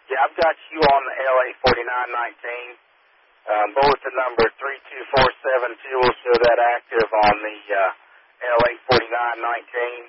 Yeah, I've got you on the LA4919. Bulletin number 32472 will show that active on the LA4919.